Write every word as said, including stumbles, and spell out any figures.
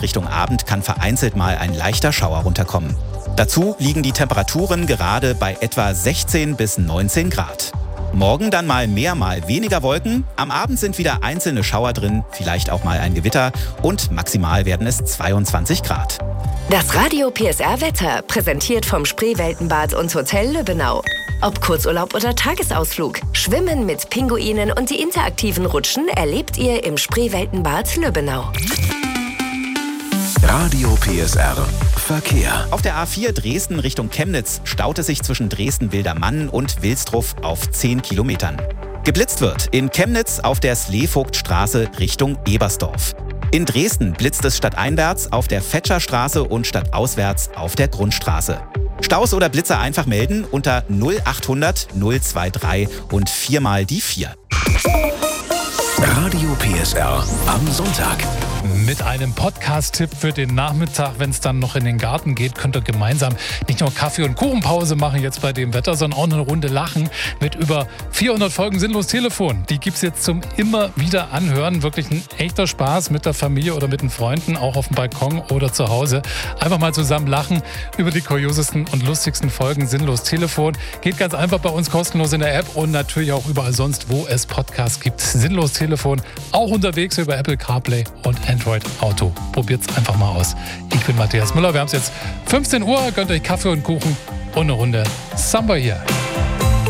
und Richtung Abend kann vereinzelt mal ein leichter Schauer runterkommen. Dazu liegen die Temperaturen gerade bei etwa sechzehn bis neunzehn Grad. Morgen dann mal mehr, mal weniger Wolken. Am Abend sind wieder einzelne Schauer drin, vielleicht auch mal ein Gewitter. Und maximal werden es zweiundzwanzig Grad. Das Radio P S R-Wetter, präsentiert vom Spreeweltenbad und Hotel Lübbenau. Ob Kurzurlaub oder Tagesausflug, Schwimmen mit Pinguinen und die interaktiven Rutschen erlebt ihr im Spreeweltenbad Lübbenau. Radio P S R Verkehr. Auf der A vier Dresden Richtung Chemnitz staut es sich zwischen Dresden-Wildermann und Wilsdruff auf zehn Kilometern. Geblitzt wird in Chemnitz auf der Sleevogtstraße Richtung Ebersdorf. In Dresden blitzt es stadteinwärts auf der Fetscherstraße und stadtauswärts auf der Grundstraße. Staus oder Blitzer einfach melden unter null achthundert null dreiundzwanzig und viermal die vier. Radio P S R am Sonntag. Mit einem Podcast-Tipp für den Nachmittag, wenn es dann noch in den Garten geht, könnt ihr gemeinsam nicht nur Kaffee- und Kuchenpause machen jetzt bei dem Wetter, sondern auch eine Runde lachen mit über vierhundert Folgen Sinnlos Telefon. Die gibt es jetzt zum immer wieder anhören. Wirklich ein echter Spaß mit der Familie oder mit den Freunden, auch auf dem Balkon oder zu Hause. Einfach mal zusammen lachen über die kuriosesten und lustigsten Folgen Sinnlos Telefon. Geht ganz einfach bei uns kostenlos in der App und natürlich auch überall sonst, wo es Podcasts gibt. Sinnlos Telefon, auch unterwegs über Apple CarPlay und Android Auto. Probiert's einfach mal aus. Ich bin Matthias Müller. Wir haben es jetzt fünfzehn Uhr. Gönnt euch Kaffee und Kuchen und eine Runde Samba hier.